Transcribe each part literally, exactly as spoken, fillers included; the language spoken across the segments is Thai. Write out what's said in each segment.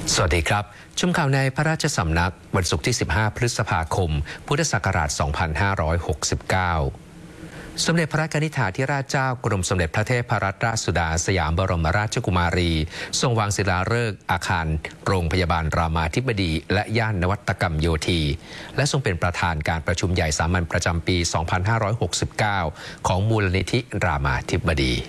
สวัสดีครับชมข่าวในพระราชสำนักวันศุกร์ที่สิบห้าพฤษภาคมพุทธศักราชสองพันห้าร้อยหกสิบเก้าสมเด็จพระกนิษฐาธิราชเจ้ากรมสมเด็จพระเทพรัตนราชสุดาสยามบรมราชกุมารีทรงวางศิลาฤกษ์อาคารโรงพยาบาลรามาธิบดีและย่านนวัตกรรมโยธีและทรงเป็นประธานการประชุมใหญ่สามัญประจำปีสองพันห้าร้อยหกสิบเก้าของมูลนิธิรามาธิบดี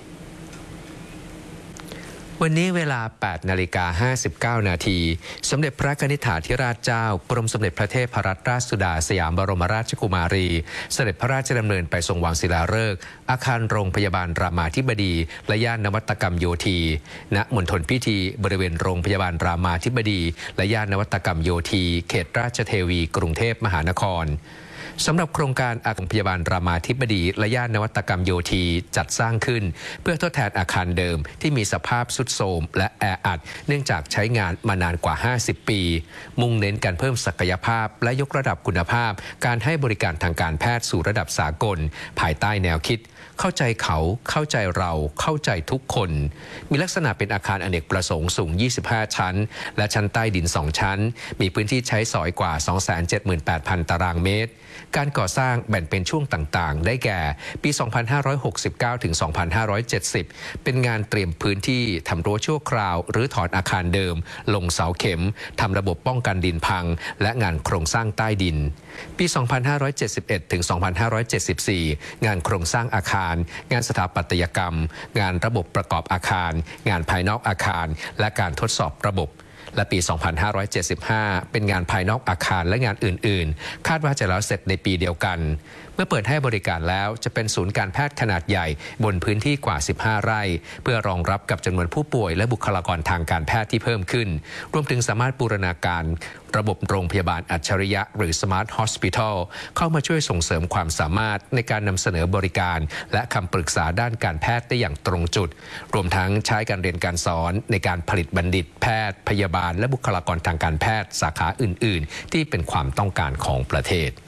วันนี้เวลา แปดนาฬิกาห้าสิบเก้า นาทีสมเด็จพระกนิษฐาธิราชเจ้ากรมสมเด็จพระเทพรัตนราชสุดาสยามบรมราชกุมารีเสด็จพระราชดำเนินไปทรงวางศิลาฤกษ์อาคารโรงพยาบาลรามาธิบดีและย่านนวัตกรรมโยธีณมณฑลพิธีบริเวณโรงพยาบาลรามาธิบดีและย่านนวัตกรรมโยธีเขตราชเทวีกรุงเทพมหานครสำหรับโครงการอาคารพยาบาลรามาธิบดีและย่านนวัตกรรมโยธีจัดสร้างขึ้นเพื่อทดแทนอาคารเดิมที่มีสภาพทรุดโทรมและแออัดเนื่องจากใช้งานมานานกว่าห้าสิบปีมุ่งเน้นการเพิ่มศักยภาพและยกระดับคุณภาพการให้บริการทางการแพทย์สู่ระดับสากลภายใต้แนวคิดเข้าใจเขาเข้าใจเราเข้าใจทุกคนมีลักษณะเป็นอาคารอเนกประสงค์สูงยี่สิบห้าชั้นและชั้นใต้ดินสองชั้นมีพื้นที่ใช้สอยกว่า สองแสนเจ็ดหมื่นแปดพัน ตารางเมตรการก่อสร้างแบ่งเป็นช่วงต่างๆได้แก่ปี สองพันห้าร้อยหกสิบเก้า ถึง สองพันห้าร้อยเจ็ดสิบ เป็นงานเตรียมพื้นที่ทำรั้วชั่วคราวหรือถอนอาคารเดิมลงเสาเข็มทำระบบป้องกันดินพังและงานโครงสร้างใต้ดินปี สองพันห้าร้อยเจ็ดสิบเอ็ด ถึง สองพันห้าร้อยเจ็ดสิบสี่ งานโครงสร้างอาคารงานสถาปัตยกรรมงานระบบประกอบอาคารงานภายนอกอาคารและการทดสอบระบบและปี สองพันห้าร้อยเจ็ดสิบห้า เป็นงานภายนอกอาคารและงานอื่นๆคาดว่าจะแล้วเสร็จในปีเดียวกันเมื่อเปิดให้บริการแล้วจะเป็นศูนย์การแพทย์ขนาดใหญ่บนพื้นที่กว่าสิบห้าไร่เพื่อรองรับกับจำนวนผู้ป่วยและบุคลากรทางการแพทย์ที่เพิ่มขึ้นรวมถึงสามารถบูรณาการระบบโรงพยาบาลอัจฉริยะหรือ Smart Hospital เข้ามาช่วยส่งเสริมความสามารถในการนำเสนอบริการและคำปรึกษาด้านการแพทย์ได้อย่างตรงจุดรวมทั้งใช้การเรียนการสอนในการผลิตบัณฑิตแพทย์พยาบาลและบุคลากรทางการแพทย์สาขาอื่นๆที่เป็นความต้องการของประเทศ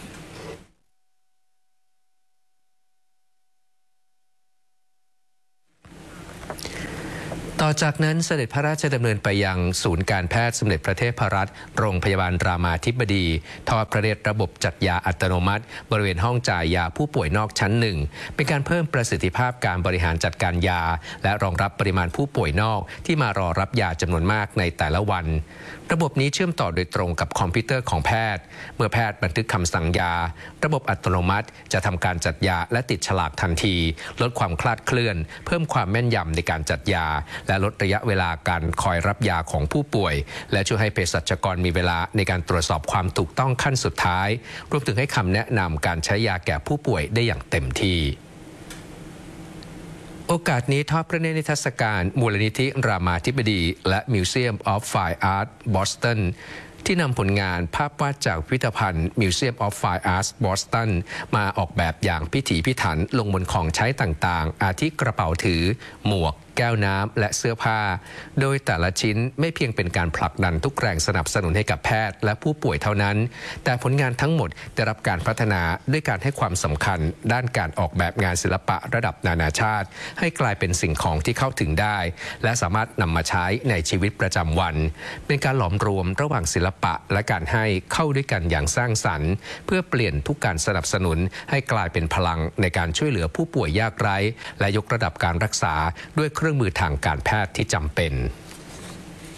ต่อจากนั้นเสด็จพระราชดำเนินไปยังศูนย์การแพทย์สมเด็จพระเทพรัตน์โรงพยาบาลรามาธิบดีทอดพระเนตรระบบจัดยาอัตโนมัติบริเวณห้องจ่ายยาผู้ป่วยนอกชั้นหนึ่งเป็นการเพิ่มประสิทธิภาพการบริหารจัดการยาและรองรับปริมาณผู้ป่วยนอกที่มารอรับยาจำนวนมากในแต่ละวันระบบนี้เชื่อมต่อโดยตรงกับคอมพิวเตอร์ของแพทย์เมื่อแพทย์บันทึกคำสั่งยาระบบอัตโนมัติจะทำการจัดยาและติดฉลากทันทีลดความคลาดเคลื่อนเพิ่มความแม่นยำในการจัดยาและลดระยะเวลาการคอยรับยาของผู้ป่วยและช่วยให้เภสัชกรมีเวลาในการตรวจสอบความถูกต้องขั้นสุดท้ายรวมถึงให้คำแนะนำการใช้ยาแก่ผู้ป่วยได้อย่างเต็มที่โอกาสนี้ทอดพระเนตรนิทรรศการมูลนิธิรามาธิบดีและ Museum of Fine Arts Boston ที่นำผลงานภาพวาดจากพิพิธภัณฑ์ Museum of Fine Arts Boston มาออกแบบอย่างพิถีพิถันลงบนของใช้ต่างๆอาทิกระเป๋าถือหมวกแก้วน้ำและเสื้อผ้าโดยแต่ละชิ้นไม่เพียงเป็นการผลักดันทุกแรงสนับสนุนให้กับแพทย์และผู้ป่วยเท่านั้นแต่ผลงานทั้งหมดได้รับการพัฒนาด้วยการให้ความสำคัญด้านการออกแบบงานศิลปะระดับนานาชาติให้กลายเป็นสิ่งของที่เข้าถึงได้และสามารถนำมาใช้ในชีวิตประจำวันเป็นการหลอมรวมระหว่างศิลปะและการให้เข้าด้วยกันอย่างสร้างสรรค์เพื่อเปลี่ยนทุกการสนับสนุนให้กลายเป็นพลังในการช่วยเหลือผู้ป่วยยากไร้และยกระดับการรักษาด้วยเครื่องมือทางการแพทย์ที่จำเป็น